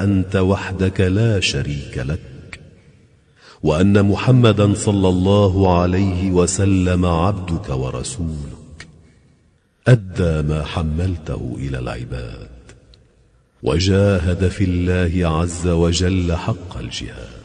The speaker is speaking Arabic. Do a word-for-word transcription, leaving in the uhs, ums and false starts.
أنت وحدك لا شريك لك، وأن محمدا صلى الله عليه وسلم عبدك ورسولك، أدى ما حملته إلى العباد، وجاهد في الله عز وجل حق الجهاد.